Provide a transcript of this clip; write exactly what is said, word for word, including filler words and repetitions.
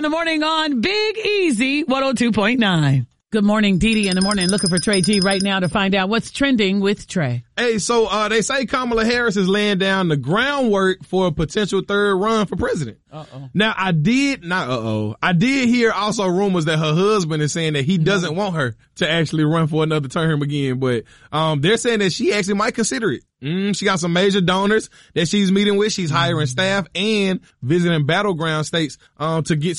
in the morning on Big Easy one oh two point nine. Good morning, Dee Dee in the morning. Looking for Trey G right now to find out what's trending with Trey. Hey, so uh they say Kamala Harris is laying down the groundwork for a potential third run for president. Uh-oh. Now, I did, not uh-oh, I did hear also rumors that her husband is saying that he doesn't want her to actually run for another term again, but um they're saying that she actually might consider it. Mm, she got some major donors that she's meeting with. She's hiring staff and visiting battleground states um to get